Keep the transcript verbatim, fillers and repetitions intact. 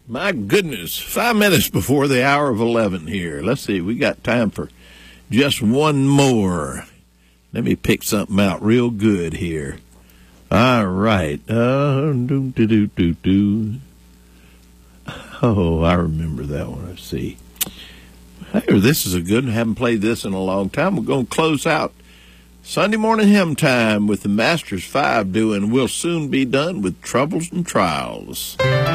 My goodness, five minutes before the hour of eleven here. Let's see, we got time for just one more. Let me pick something out real good here. All right. Uh, do, do, do, do, do. Oh, I remember that one. Let's see. Hey, this is a good one. I haven't played this in a long time. We're going to close out Sunday morning hymn time with the Masters Five doing We'll Soon Be Done with Troubles and Trials.